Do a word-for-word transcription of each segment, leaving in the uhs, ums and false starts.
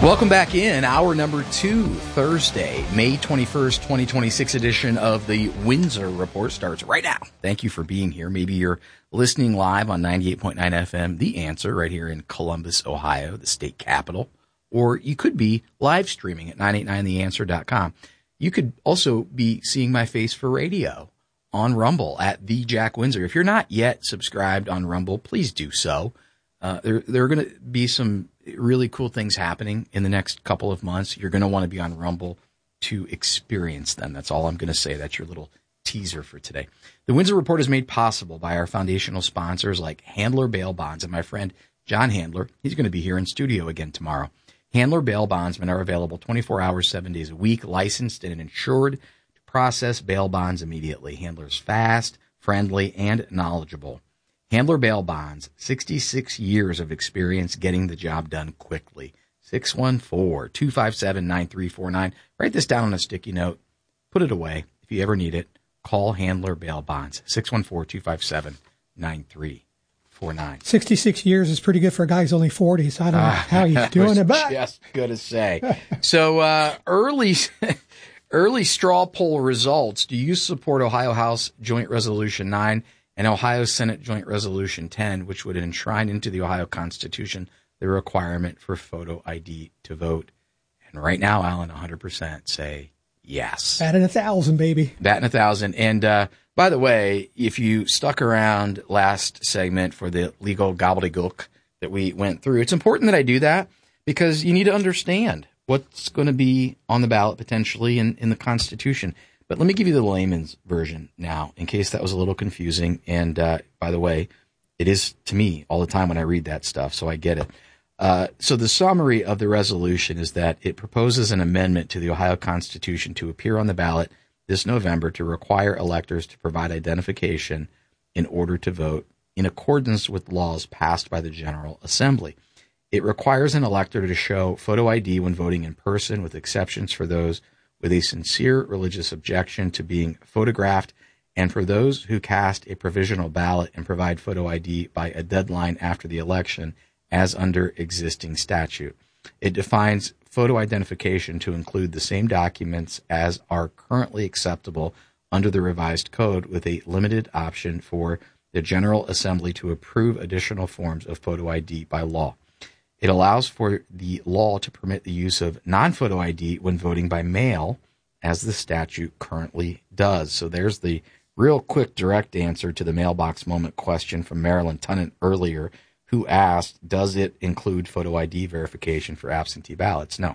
Welcome back in hour number two, Thursday, May twenty-first, twenty twenty-six edition of the Windsor Report starts right now. Thank you for being here. Maybe you're listening live on ninety-eight point nine F M, The Answer, right here in Columbus, Ohio, the state capital. Or you could be live streaming at nine eight nine the answer dot com. You could also be seeing my face for radio on Rumble at The Jack Windsor. If you're not yet subscribed on Rumble, please do so. Uh, there, there are going to be some really cool things happening in the next couple of months. You're going to want to be on Rumble to experience them. That's all I'm going to say. That's your little teaser for today. The Windsor Report is made possible by our foundational sponsors like Handler Bail Bonds and my friend John Handler. He's going to be here in studio again tomorrow. Handler Bail Bondsmen are available twenty-four hours, seven days a week, licensed and insured to process bail bonds immediately. Handler's fast, friendly, and knowledgeable. Handler Bail Bonds, sixty-six years of experience getting the job done quickly. six one four, two five seven, nine three four nine. Write this down on a sticky note. Put it away. If you ever need it, call Handler Bail Bonds, six one four, two five seven, nine three four nine. sixty-six years is pretty good for a guy who's only forty, so I don't know uh, how he's doing it. But just going to say. So uh, early, early straw poll results. Do you support Ohio House Joint Resolution nine? And Ohio Senate Joint Resolution ten, which would enshrine into the Ohio Constitution the requirement for photo I D to vote? And right now, Alan, one hundred percent say yes. Batting a thousand, baby. Batting a thousand. And uh, by the way, if you stuck around last segment for the legal gobbledygook that we went through, it's important that I do that because you need to understand what's going to be on the ballot potentially in, in the Constitution. But let me give you the layman's version now, in case that was a little confusing. And uh, by the way, it is to me all the time when I read that stuff, so I get it. Uh, so the summary of the resolution is that it proposes an amendment to the Ohio Constitution to appear on the ballot this November to require electors to provide identification in order to vote in accordance with laws passed by the General Assembly. It requires an elector to show photo I D when voting in person, with exceptions for those with a sincere religious objection to being photographed, and for those who cast a provisional ballot and provide photo I D by a deadline after the election, as under existing statute. It defines photo identification to include the same documents as are currently acceptable under the revised code, with a limited option for the General Assembly to approve additional forms of photo I D by law. It allows for the law to permit the use of non-photo I D when voting by mail, as the statute currently does. So there's the real quick, direct answer to the mailbox moment question from Marilyn Tunnant earlier, who asked, does it include photo I D verification for absentee ballots? No.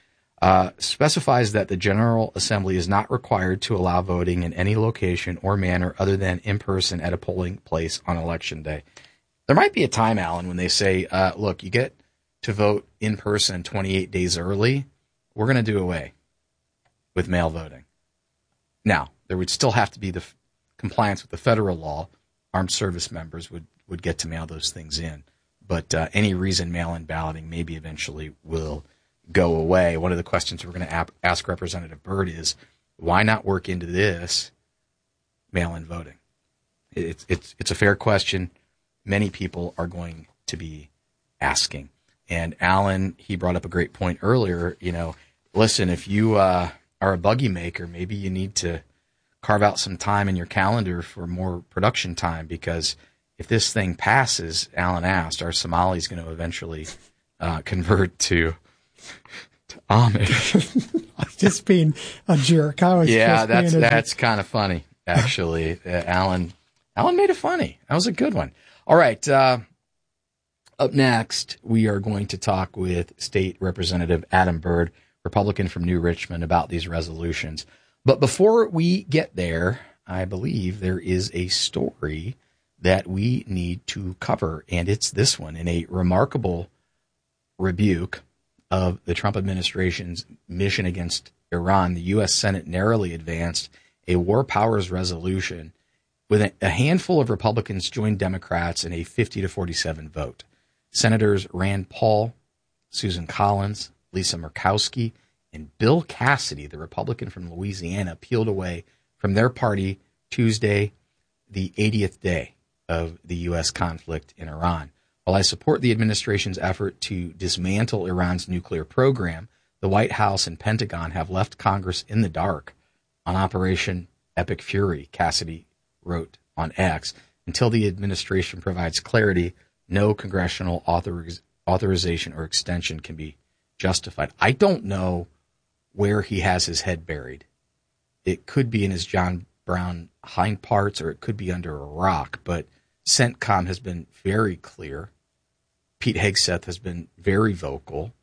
Uh, specifies that the General Assembly is not required to allow voting in any location or manner other than in person at a polling place on Election Day. There might be a time, Alan, when they say, uh, look, you get to vote in person twenty-eight days early, we're going to do away with mail voting. Now, there would still have to be the f- compliance with the federal law. Armed service members would, would get to mail those things in. But uh, any reason mail-in balloting maybe eventually will go away. One of the questions we're going to ap- ask Representative Byrd is, why not work into this mail-in voting? It's, it's, it's a fair question. Many people are going to be asking. And Alan, he brought up a great point earlier. You know, listen, if you uh, are a buggy maker, maybe you need to carve out some time in your calendar for more production time, because if this thing passes, Alan asked, are Somalis going to eventually uh, convert to, to Amish? Just being a jerk. I was yeah, just that's being a that's kind of funny, actually. uh, Alan, Alan made it funny. That was a good one. All right. Uh, Up next, we are going to talk with State Representative Adam Byrd, Republican from New Richmond, about these resolutions. But before we get there, I believe there is a story that we need to cover, and it's this one. In a remarkable rebuke of the Trump administration's mission against Iran, the U S Senate narrowly advanced a war powers resolution with a handful of Republicans joined Democrats in a fifty to forty-seven vote. Senators Rand Paul, Susan Collins, Lisa Murkowski, and Bill Cassidy, the Republican from Louisiana, peeled away from their party Tuesday, the eightieth day of the U S conflict in Iran. While I support the administration's effort to dismantle Iran's nuclear program, the White House and Pentagon have left Congress in the dark on Operation Epic Fury, Cassidy wrote on X. Until the administration provides clarity, no congressional authoriz- authorization or extension can be justified. I don't know where he has his head buried. It could be in his John Brown hind parts, or it could be under a rock, but CENTCOM has been very clear. Pete Hegseth has been very vocal.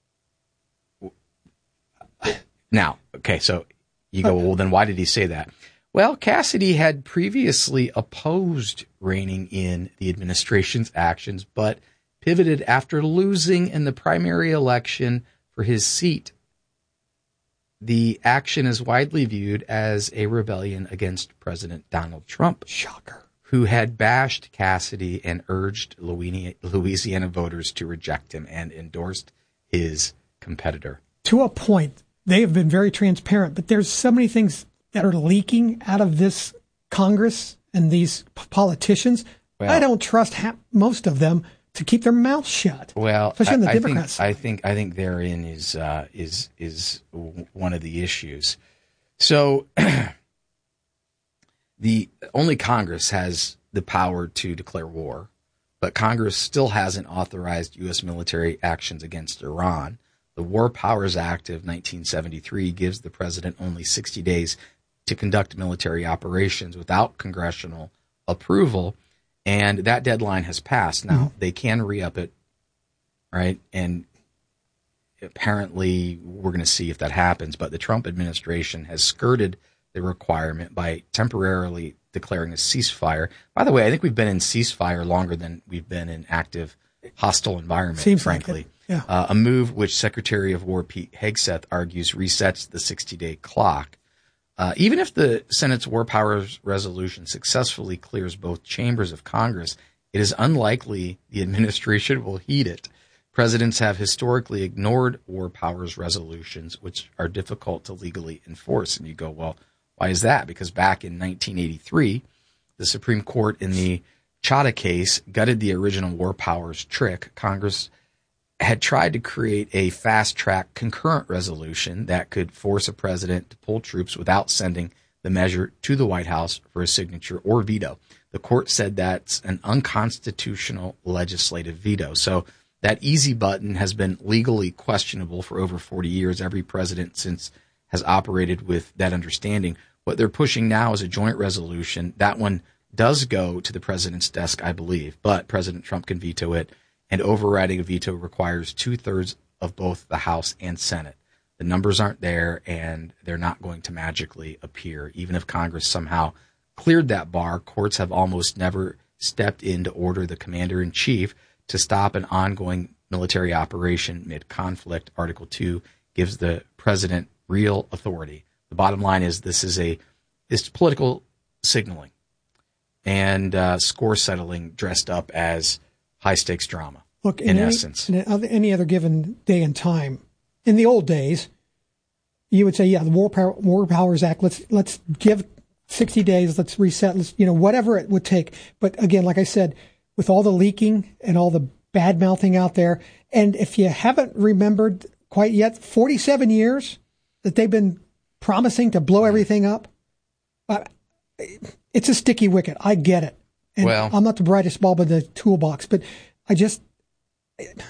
Now, okay, so you go, well, then why did he say that? Well, Cassidy had previously opposed reining in the administration's actions, but pivoted after losing in the primary election for his seat. The action is widely viewed as a rebellion against President Donald Trump. Shocker. Who had bashed Cassidy and urged Louisiana voters to reject him and endorsed his competitor. To a point, they have been very transparent, but there's so many things that are leaking out of this Congress and these politicians. Well, I don't trust ha- most of them to keep their mouths shut. Well, especially in the I, Democrats. I think I think I think therein is uh, is is one of the issues. So the only Congress has the power to declare war, but Congress still hasn't authorized U S military actions against Iran. The War Powers Act of nineteen seventy-three gives the president only sixty days to conduct military operations without congressional approval, and that deadline has passed. Now, mm-hmm. they can re-up it, right? And apparently we're going to see if that happens, but the Trump administration has skirted the requirement by temporarily declaring a ceasefire. By the way, I think we've been in ceasefire longer than we've been in active hostile environment, Seems frankly. Like yeah. uh, a move which Secretary of War Pete Hegseth argues resets the sixty-day clock. Uh, even if the Senate's War Powers Resolution successfully clears both chambers of Congress, it is unlikely the administration will heed it. Presidents have historically ignored War Powers Resolutions, which are difficult to legally enforce. And you go, well, why is that? Because back in nineteen eighty-three, the Supreme Court in the Chadha case gutted the original War Powers trick. Congress had tried to create a fast-track concurrent resolution that could force a president to pull troops without sending the measure to the White House for a signature or veto. The court said that's an unconstitutional legislative veto. So that easy button has been legally questionable for over forty years. Every president since has operated with that understanding. What they're pushing now is a joint resolution. That one does go to the president's desk, I believe, but President Trump can veto it. And overriding a veto requires two-thirds of both the House and Senate. The numbers aren't there, and they're not going to magically appear. Even if Congress somehow cleared that bar, courts have almost never stepped in to order the commander-in-chief to stop an ongoing military operation mid-conflict. Article two gives the president real authority. The bottom line is this is a it's political signaling and uh, score settling dressed up as high-stakes drama. Look, in, in any, essence. in any other given day and time, in the old days, you would say, yeah, the War, Power, War Powers Act, let's let's give sixty days, let's reset, let's, you know, whatever it would take. But again, like I said, with all the leaking and all the bad-mouthing out there, and if you haven't remembered quite yet, forty-seven years that they've been promising to blow everything up, uh, it's a sticky wicket. I get it. And well, I'm not the brightest bulb in the toolbox, but I just... It,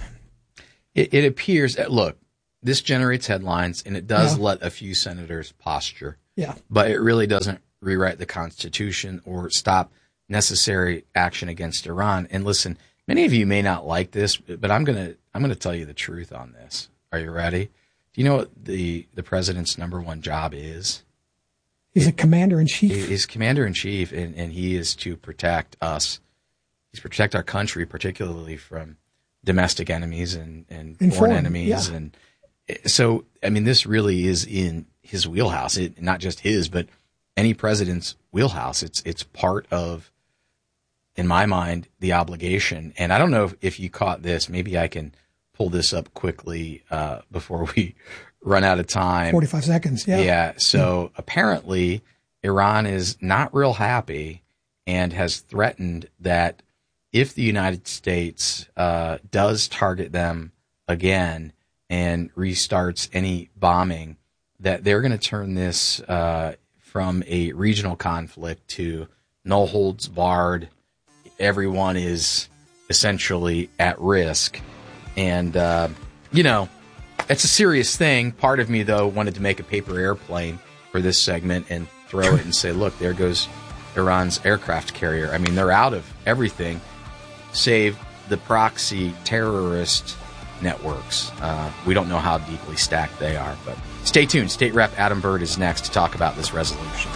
it appears, look, this generates headlines, and it does yeah. let a few senators posture. Yeah. But it really doesn't rewrite the Constitution or stop necessary action against Iran. And listen, many of you may not like this, but I'm going to I'm going to tell you the truth on this. Are you ready? Do you know what the, the president's number one job is? He's a commander-in-chief. He's commander-in-chief, and, and he is to protect us. He's to protect our country, particularly from domestic enemies and, and, and foreign, foreign enemies. Yeah. And so, I mean, this really is in his wheelhouse. It, not just his, but any president's wheelhouse. It's it's part of, in my mind, the obligation. And I don't know if, if you caught this. Maybe I can pull this up quickly uh, before we run out of time. forty-five seconds, yeah. Yeah, so yeah. Apparently Iran is not real happy and has threatened that if the United States uh, does target them again and restarts any bombing, that they're going to turn this uh, from a regional conflict to no holds barred. Everyone is essentially at risk. And, uh, you know, it's a serious thing. Part of me, though, wanted to make a paper airplane for this segment and throw it and say, look, there goes Iran's aircraft carrier. I mean, they're out of everything save the proxy terrorist networks. Uh, we don't know how deeply stacked they are, but stay tuned. State Rep Adam Byrd is next to talk about this resolution.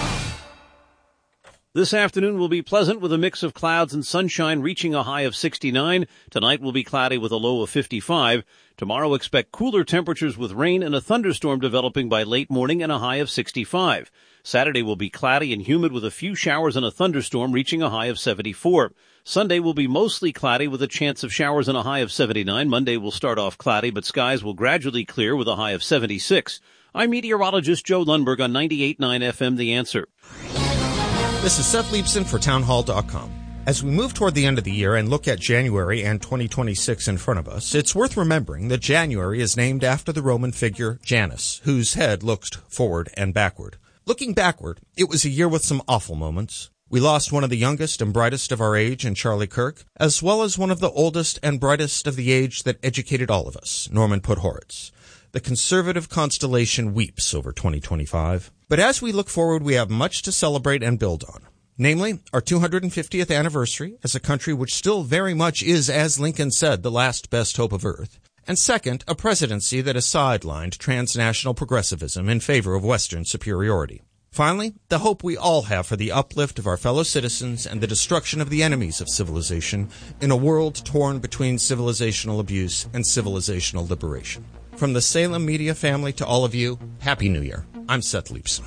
This afternoon will be pleasant with a mix of clouds and sunshine, reaching a high of sixty-nine. Tonight will be cloudy with a low of fifty-five. Tomorrow expect cooler temperatures with rain and a thunderstorm developing by late morning and a high of sixty-five. Saturday will be cloudy and humid with a few showers and a thunderstorm, reaching a high of seventy-four. Sunday will be mostly cloudy with a chance of showers and a high of seventy-nine. Monday will start off cloudy, but skies will gradually clear with a high of seventy-six. I'm meteorologist Joe Lundberg on ninety-eight point nine F M The Answer. This is Seth Leibson for townhall dot com. As we move toward the end of the year and look at January and twenty twenty-six in front of us, it's worth remembering that January is named after the Roman figure Janus, whose head looked forward and backward. Looking backward, it was a year with some awful moments. We lost one of the youngest and brightest of our age in Charlie Kirk, as well as one of the oldest and brightest of the age that educated all of us, Norman Podhoretz. The conservative constellation weeps over twenty twenty-five. But as we look forward, we have much to celebrate and build on. Namely, our two hundred fiftieth anniversary as a country which still very much is, as Lincoln said, the last best hope of Earth. And second, a presidency that has sidelined transnational progressivism in favor of Western superiority. Finally, the hope we all have for the uplift of our fellow citizens and the destruction of the enemies of civilization in a world torn between civilizational abuse and civilizational liberation. From the Salem Media family to all of you, Happy New Year. I'm Seth Leibson.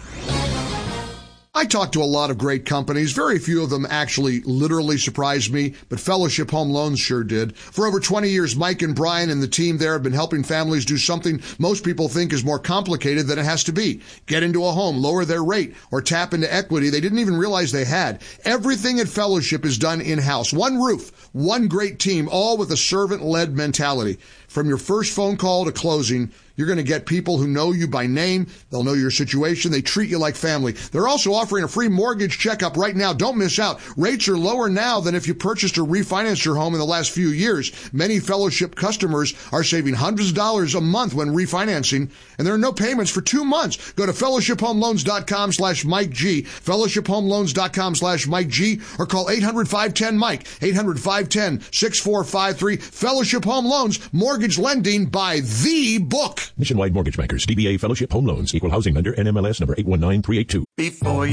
I talked to a lot of great companies. Very few of them actually literally surprised me, but Fellowship Home Loans sure did. For over twenty years, Mike and Brian and the team there have been helping families do something most people think is more complicated than it has to be. Get into a home, lower their rate, or tap into equity they didn't even realize they had. Everything at Fellowship is done in-house. One roof, one great team, all with a servant-led mentality. From your first phone call to closing, you're going to get people who know you by name. They'll know your situation. They treat you like family. They're also offering a free mortgage checkup right now. Don't miss out. Rates are lower now than if you purchased or refinanced your home in the last few years. Many Fellowship customers are saving hundreds of dollars a month when refinancing, and there are no payments for two months. Go to fellowship home loans dot com slash Mike G, fellowship home loans dot com slash Mike G, or call eight hundred, five one zero, Mike, eight hundred, five one zero, six four five three. Fellowship Home Loans, mortgage lending by the book. Nationwide Mortgage Bankers, D B A Fellowship Home Loans, Equal Housing Lender, N M L S number eight one nine three eight two. Before